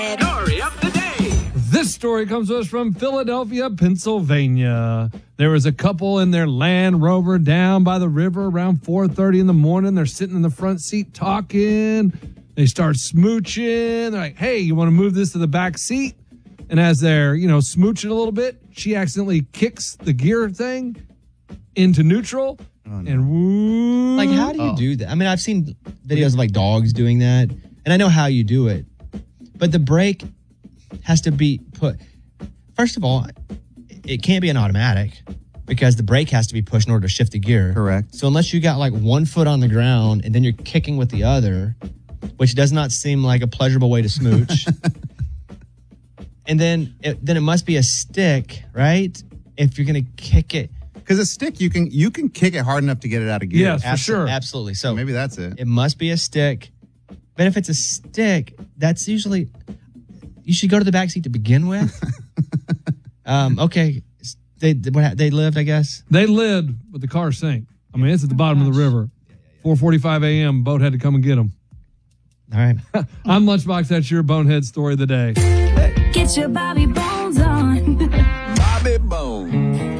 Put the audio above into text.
Story of the day. This story comes to us from Philadelphia, Pennsylvania. There was a couple in their Land Rover down by the river around 4:30 in the morning. They're sitting in the front seat talking. They start smooching. They're like, hey, you want to move this to the back seat? And as they're, smooching a little bit, she accidentally kicks the gear thing into neutral. Oh, no. And woo. Like, how do you do that? I mean, I've seen videos of like dogs doing that, and I know how you do it. But the brake has to be put. First of all, it can't be an automatic because the brake has to be pushed in order to shift the gear. Correct. So unless you got like one foot on the ground and then you're kicking with the other, which does not seem like a pleasurable way to smooch. And then it must be a stick, right? If you're going to kick it. Because a stick, you can kick it hard enough to get it out of gear. Yes, for sure. Absolutely. So maybe that's it. It must be a stick. But if it's a stick, that's usually, you should go to the back seat to begin with. Okay. They lived, I guess. They lived, but the car sank. I mean, it's at the bottom of the river. 4:45 a.m., boat had to come and get them. All right. I'm Lunchbox. That's your bonehead story of the day. Get your Bobby Bones.